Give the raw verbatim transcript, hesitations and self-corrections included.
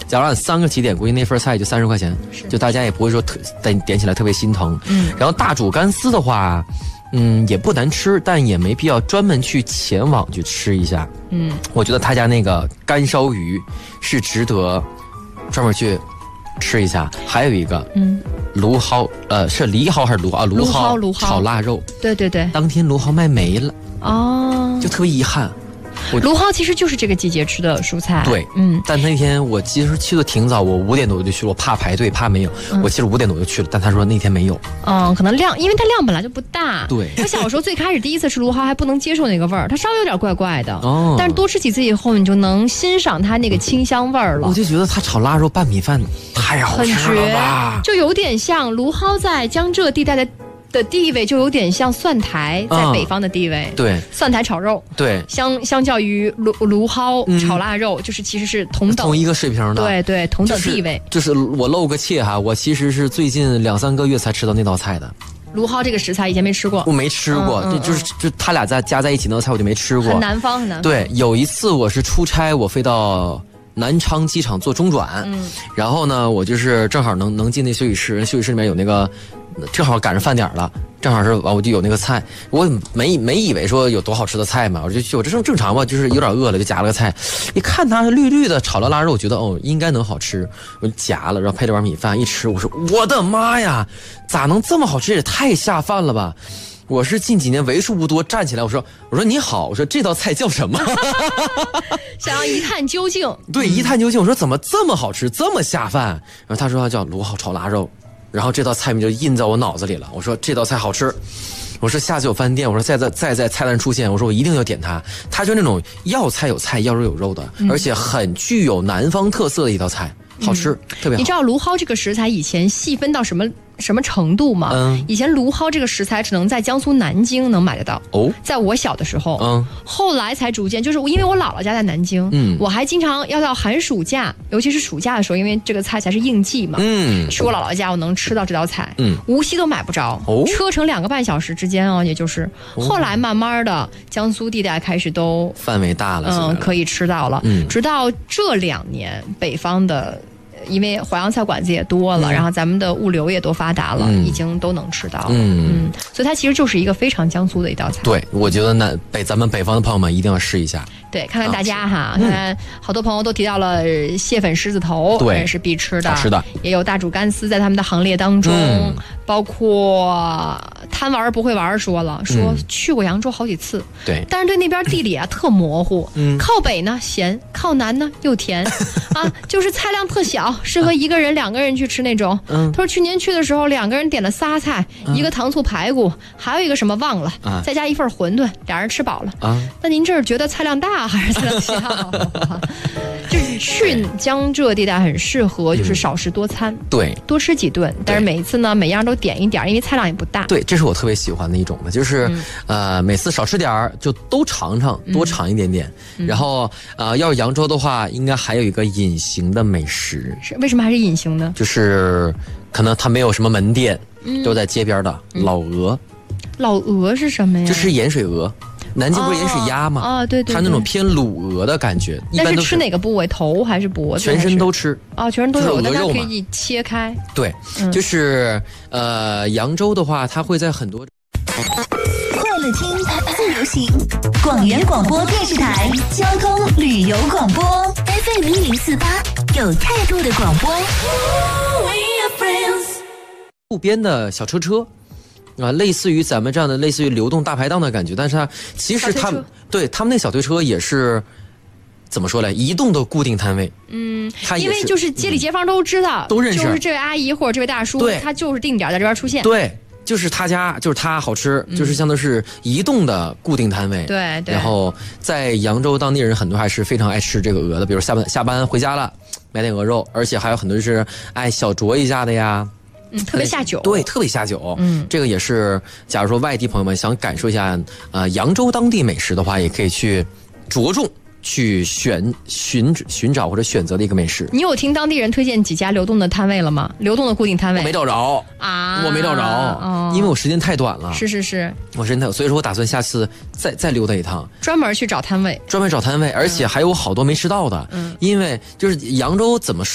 假如按三个起点，估计那份菜就三十块钱，就大家也不会说特点点起来特别心疼。嗯，然后大煮干丝的话，嗯，也不难吃，但也没必要专门去前往去吃一下。嗯，我觉得他家那个干烧鱼是值得专门去吃一下。还有一个，嗯，芦蒿，呃，是梨蒿还是芦蒿啊？芦蒿，芦蒿炒腊肉。 对对对， 当天芦蒿卖没了，哦，就特别遗憾。 芦蒿其实就是这个季节吃的蔬菜。 对，嗯，但那天我其实去的挺早，我五点多就去了，我怕排队，怕没有，嗯、我其实五点多就去了，但他说那天没有。 嗯，可能量，因为它量本来就不大。 对， 我小时候最开始第一次吃芦蒿还不能接受那个味儿，它稍微有点怪怪的。哦，但是多吃几次以后，你就能欣赏它那个清香味儿了。 我就觉得它炒腊肉拌米饭太好吃了吧， 就有点像芦蒿在江浙地带的。的地位就有点像蒜苔在北方的地位， 嗯、对， 蒜苔炒肉， 对， 相相较于芦芦蒿炒腊肉，嗯、就是其实是同等同一个水平的， 对对，同等地位。 就是、就是我露个怯哈，我其实是最近两三个月才吃到那道菜的。 芦蒿这个食材以前没吃过， 我没吃过，嗯嗯嗯就就是就他俩在加在一起那道菜我就没吃过， 很南方很南方。 对，有一次我是出差，我飞到南昌机场做中转，嗯，然后呢，我就是正好能能进那休息室，休息室里面有那个。正好赶上饭点了，正好是完我就有那个菜，我没没以为说有多好吃的菜嘛，我就去，我这正正常嘛，就是有点饿了就夹了个菜，一看它是绿绿的炒了腊肉，我觉得哦应该能好吃，我就夹了，然后配了碗米饭一吃，我说我的妈呀，咋能这么好吃，也太下饭了吧！我是近几年为数不多站起来，我说我说你好，我说这道菜叫什么？ 想要一探究竟。 对，一探究竟，我说怎么这么好吃，这么下饭？然后他说他叫芦蒿炒腊肉。然后这道菜名就印在我脑子里了。我说这道菜好吃，我说下次有饭店，我说再在再在菜单出现，我说我一定要点它。它就那种要菜有菜，要肉有肉的，嗯、而且很具有南方特色的一道菜，好吃，嗯、特别好。 你知道芦蒿这个食材以前细分到什么什么程度吗？嗯，以前芦蒿这个食材只能在江苏南京能买得到。哦，在我小的时候，嗯，后来才逐渐，就是因为我姥姥家在南京，嗯，我还经常要到寒暑假，尤其是暑假的时候，因为这个菜才是应季嘛，嗯，去我姥姥家我能吃到这道菜，嗯，无锡都买不着，哦，车程两个半小时之间哦，也就是后来慢慢的江苏地带开始都范围大了， 嗯，可以吃到了，嗯，直到这两年北方的。因为淮扬菜馆子也多了，嗯、然后咱们的物流也都发达了，嗯、已经都能吃到了。嗯嗯，所以它其实就是一个非常江苏的一道菜。 对，我觉得那北咱们北方的朋友们一定要试一下。 对，看看大家哈，啊、看看好多朋友都提到了蟹粉狮子头，对，是必吃的。 好吃的， 也有大煮干丝在他们的行列当中，嗯、包括贪玩不会玩说了，说、嗯、去过扬州好几次， 对， 但是对那边地理啊特模糊，嗯，靠北呢咸，靠南呢又甜，啊，就是菜量特小。适合一个人、两个人去吃那种。嗯，他说去年去的时候，两个人点了仨菜，嗯、一个糖醋排骨，还有一个什么忘了，啊、再加一份馄饨，俩人吃饱了。啊，那您这是觉得菜量大还是菜量小？就是去江浙地带很适合，就是少食多餐， 对， 多吃几顿，但是每一次呢，每样都点一点，因为菜量也不大。 对，这是我特别喜欢的一种的，就是、嗯、呃，每次少吃点儿，就都尝尝，多尝一点点。嗯、然后呃，要是扬州的话，应该还有一个隐形的美食。 是为什么还是隐形的？ 就是可能它没有什么门店，嗯、都在街边的老鹅。 老鹅是什么呀？ 就是盐水鹅。南京不是盐水鸭吗？ 啊、哦，对 对, 对， 它那种偏卤鹅的感觉。一般都是吃哪个部位？头还是脖子？ 全身都吃。 哦，全身都有， 但它可以切开。 对，嗯、就是呃，扬州的话，它会在很多。 快乐听自由行，广元广播电视台交通旅游广播 F M 一零四八，有态度的广播。 路边的小车车。啊，类似于咱们这样的，类似于流动大排档的感觉，但是它其实他们对他们那小推车也是怎么说呢？移动的固定摊位。嗯， 因为就是街里街坊都知道， 嗯、都认识， 就是这位阿姨或者这位大叔，他就是定点在这边出现。 对，就是他家，就是他好吃，嗯、就是相当于是移动的固定摊位。 对对。 然后在扬州，当地人很多还是非常爱吃这个鹅的，比如下班下班回家了买点鹅肉，而且还有很多就是爱小酌一下的呀。 嗯，特别下酒， 对，特别下酒。嗯，这个也是，假如说外地朋友们想感受一下，呃，扬州当地美食的话，也可以去着重去选寻寻找或者选择的一个美食。 你有听当地人推荐几家流动的摊位了吗？流动的固定摊位？ 我没找着啊，我没找着，哦、因为我时间太短了。 是是是， 我时间太短，所以说我打算下次再再溜达一趟， 专门去找摊位， 专门找摊位，而且还有好多没吃到的。嗯，因为就是扬州怎么说？